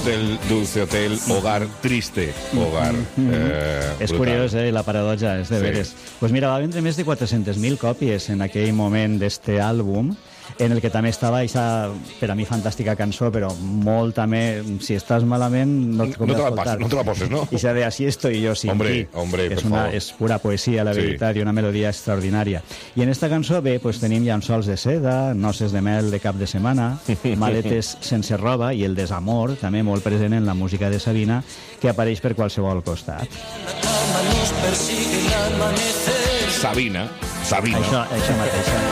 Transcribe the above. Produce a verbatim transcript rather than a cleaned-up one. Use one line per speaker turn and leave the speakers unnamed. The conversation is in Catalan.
Hotel, Dulce Hotel, Hogar Triste, Hogar. Eh,
És
brutal.
curiós, eh, la paradoja, és de
Sí.
veres. Pues mira, va vendre més de quatre-centes mil còpies en aquell moment d'este àlbum, en el que també estava aquesta, per a mi, fantàstica cançó, però molt també, si estàs malament, no et
No
convé
te la
escoltar.
passes, no te la poses, ¿no?
I s'ha de así estoy yo sin
Hombre,
ti.
hombre,
és,
per
una,
favor.
és pura poesia, la
Sí.
veritat, i una melodia extraordinària. I en esta cançó, bé, pues, tenim llençols de seda, noces de mel de cap de setmana, maletes sense roba i el desamor, també molt present en la música de Sabina, que apareix per qualsevol costat.
Sabina, Sabina.
Això, això mateix.